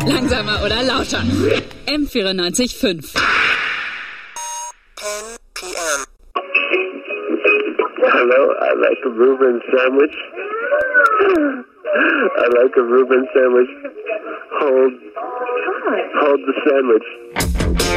Langsamer oder lauter? M94.5. 10 p.m. Hello, I like a Reuben sandwich. I like a Reuben sandwich. Hold the sandwich.